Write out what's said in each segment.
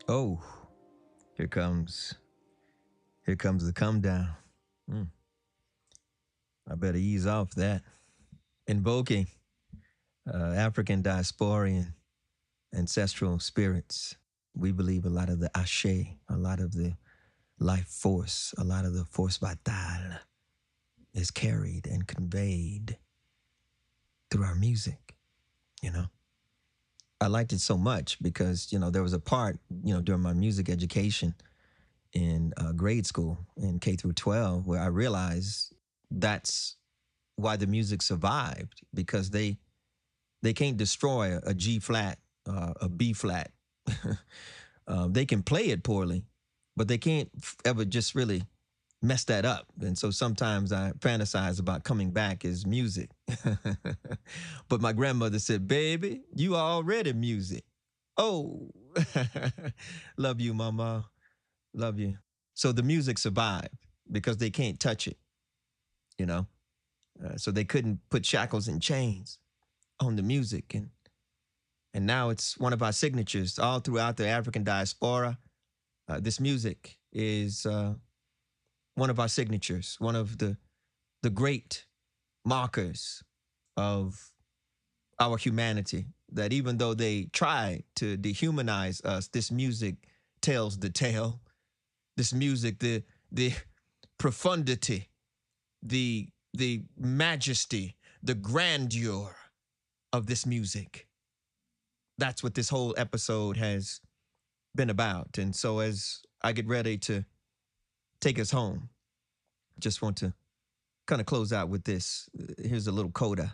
Oh, here comes here comes the come down. Hmm, I better ease off that. Invoking African diasporian ancestral spirits. We believe a lot of the ashe, a lot of the life force, a lot of the force vital is carried and conveyed through our music, you know. I liked it so much because, there was a part, during my music education in grade school in K through 12 where I realized that's why the music survived because they can't destroy a G flat, a B flat. They can play it poorly, but they can't ever just really mess that up. And so sometimes I fantasize about coming back as music. But my grandmother said, "Baby, you already music." Oh, love you, mama. Love you. So the music survived because they can't touch it, you know? So they couldn't put shackles and chains on the music. And now it's one of our signatures all throughout the African diaspora. This music is one of our signatures, one of the great markers of our humanity. That even though they try to dehumanize us, this music tells the tale. This music, the profundity, the majesty, the grandeur of this music. That's what this whole episode has been about. And so as I get ready to take us home, I just want to kind of close out with this. Here's a little coda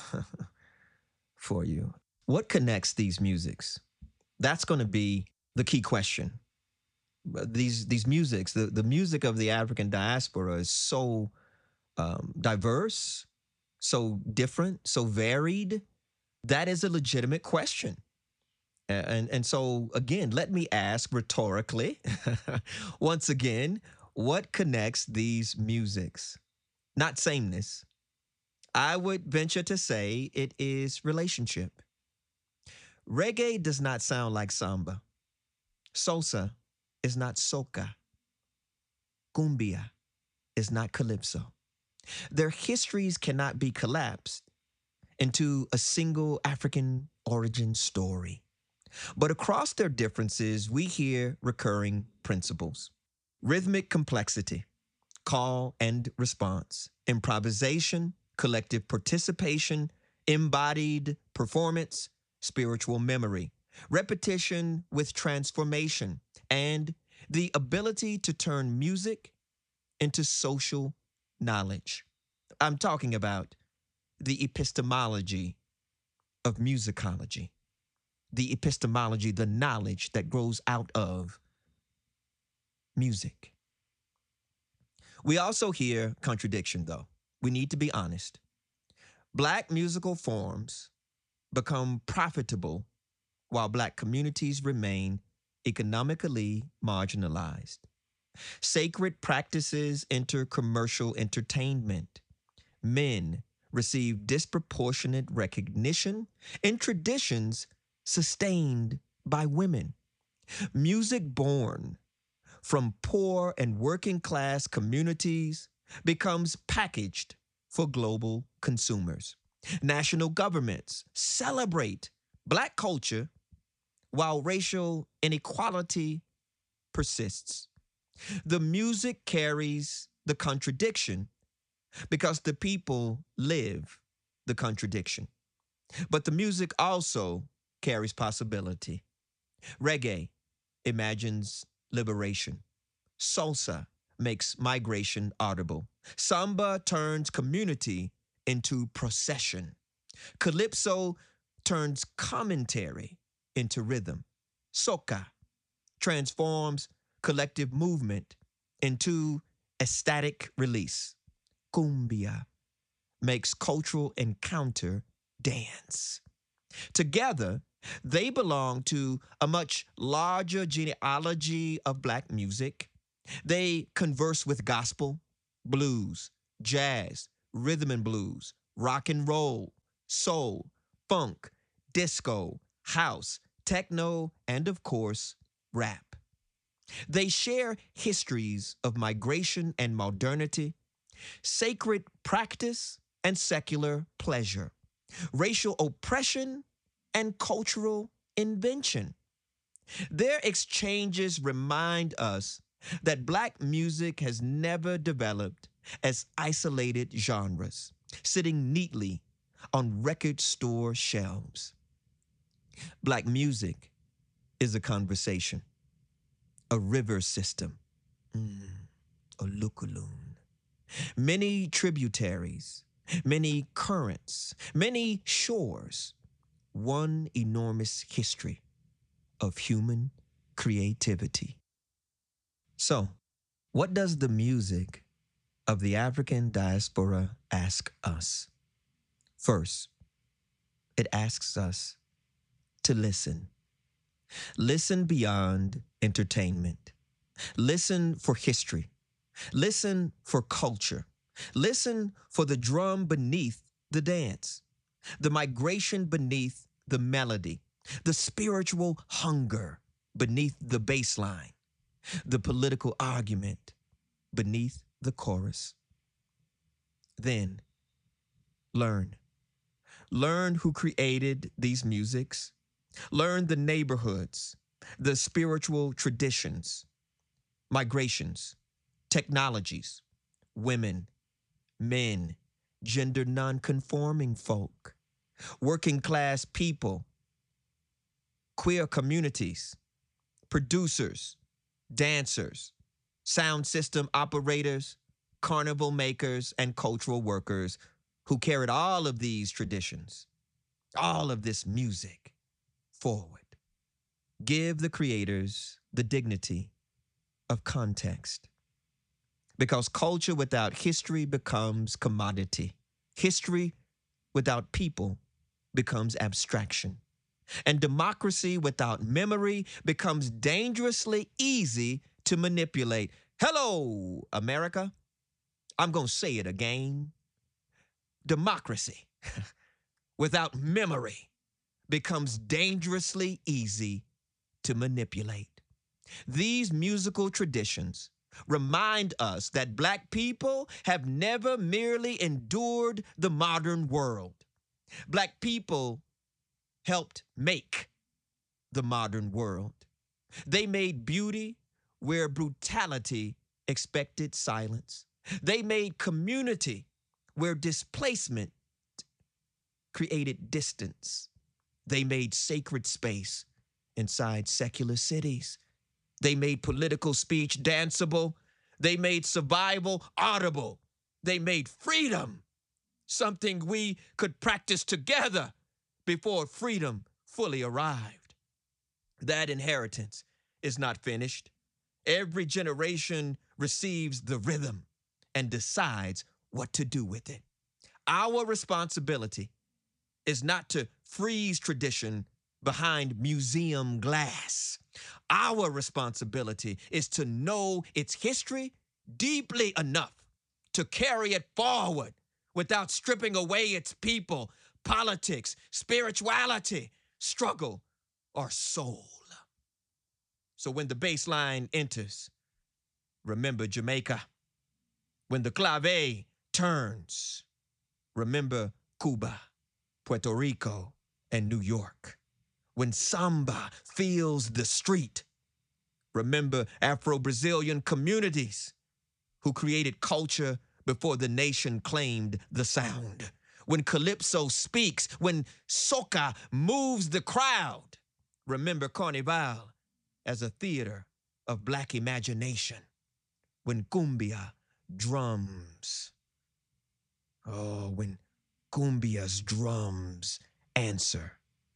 for you. What connects these musics? That's going to be the key question. These musics, the music of the African diaspora is so diverse, so different, so varied. That is a legitimate question. And so again, let me ask rhetorically, once again, what connects these musics? Not sameness. I would venture to say it is relationship. Reggae does not sound like samba. Salsa is not soca. Cumbia is not calypso. Their histories cannot be collapsed into a single African origin story. But across their differences, we hear recurring principles: rhythmic complexity, call and response, improvisation, collective participation, embodied performance, spiritual memory, repetition with transformation, and the ability to turn music into social knowledge. I'm talking about the epistemology of musicology, the epistemology, the knowledge that grows out of music. We also hear contradiction, though. We need to be honest. Black musical forms become profitable while Black communities remain economically marginalized. Sacred practices enter commercial entertainment. Men receive disproportionate recognition in traditions sustained by women. Music born from poor and working class communities becomes packaged for global consumers. National governments celebrate Black culture while racial inequality persists. The music carries the contradiction because the people live the contradiction. But the music also carries possibility. Reggae imagines liberation. Salsa makes migration audible. Samba turns community into procession. Calypso turns commentary into rhythm. Soca transforms collective movement into ecstatic release. Cumbia makes cultural encounter dance. Together, they belong to a much larger genealogy of Black music. They converse with gospel, blues, jazz, rhythm and blues, rock and roll, soul, funk, disco, house, techno, and of course, rap. They share histories of migration and modernity, sacred practice and secular pleasure, racial oppression and cultural invention. Their exchanges remind us that black music has never developed as isolated genres, sitting neatly on record store shelves. Black music is a conversation, a river system, a lukaloon, many tributaries, many currents, many shores, one enormous history of human creativity. So, what does the music of the African diaspora ask us? First, it asks us to listen. Listen beyond entertainment. Listen for history. Listen for culture. Listen for the drum beneath the dance, the migration beneath the melody, the spiritual hunger beneath the bass line, the political argument beneath the chorus. Then learn. Learn who created these musics. Learn the neighborhoods, the spiritual traditions, migrations, technologies, women, men, gender non-conforming folk, working class people, queer communities, producers, dancers, sound system operators, carnival makers, and cultural workers who carried all of these traditions, all of this music forward. Give the creators the dignity of context because culture without history becomes commodity. History without people becomes abstraction. And democracy without memory becomes dangerously easy to manipulate. Hello, America. I'm going to say it again. Democracy without memory becomes dangerously easy to manipulate. These musical traditions remind us that black people have never merely endured the modern world. Black people helped make the modern world. They made beauty where brutality expected silence. They made community where displacement created distance. They made sacred space inside secular cities. They made political speech danceable. They made survival audible. They made freedom something we could practice together before freedom fully arrived. That inheritance is not finished. Every generation receives the rhythm and decides what to do with it. Our responsibility is not to freeze tradition behind museum glass. Our responsibility is to know its history deeply enough to carry it forward without stripping away its people, politics, spirituality, struggle, or soul. So when the bass line enters, remember Jamaica. When the clave turns, remember Cuba, Puerto Rico, and New York. When samba fills the street, remember Afro Brazilian communities who created culture before the nation claimed the sound. When calypso speaks, when soca moves the crowd, remember Carnival as a theater of black imagination. When cumbia drums, when cumbia's drums answer,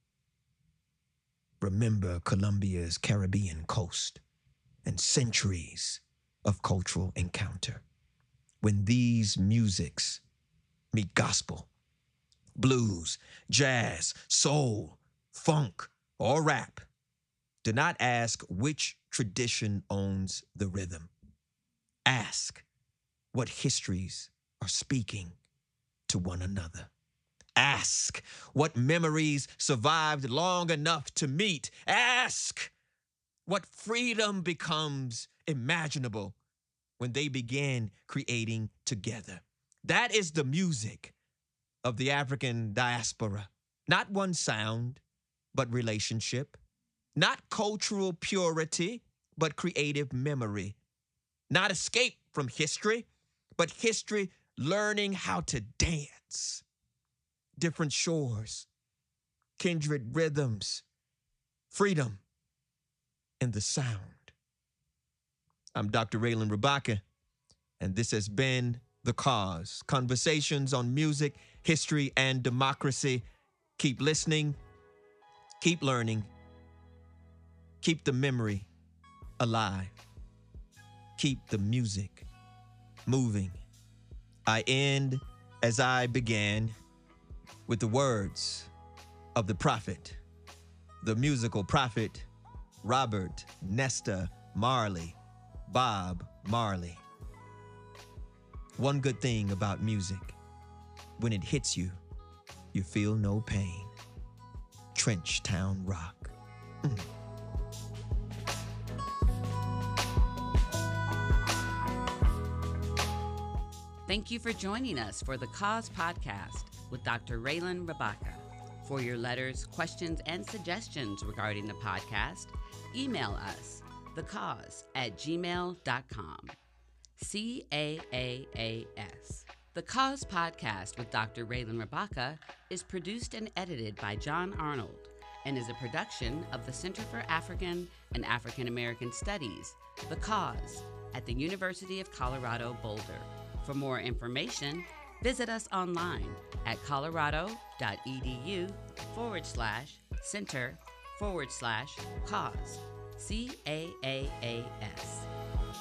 remember Colombia's Caribbean coast and centuries of cultural encounter. When these musics meet gospel, blues, jazz, soul, funk, or rap, do not ask which tradition owns the rhythm. Ask what histories are speaking to one another. Ask what memories survived long enough to meet. Ask What freedom becomes imaginable when they begin creating together. That is the music of the African diaspora. Not one sound, but relationship. Not cultural purity, but creative memory. Not escape from history, but history learning how to dance. Different shores, kindred rhythms, freedom in the sound. I'm Dr. Raylan Rabaka, and this has been The Cause, conversations on music, history, and democracy. Keep listening, keep learning, keep the memory alive, keep the music moving. I end as I began, with the words of the prophet, the musical prophet, Robert Nesta Marley, Bob Marley. One good thing about music, when it hits you, you feel no pain. Trenchtown Rock. Thank you for joining us for the Cause Podcast with Dr. Raylan Rabaka. For your letters, questions, and suggestions regarding the podcast, email us, thecause@gmail.com. CAAAS. The Cause Podcast with Dr. Raylan Rabaka is produced and edited by John Arnold and is a production of the Center for African and African American Studies, The Cause, at the University of Colorado Boulder. For more information, visit us online at colorado.edu/center/cause. CAAAS.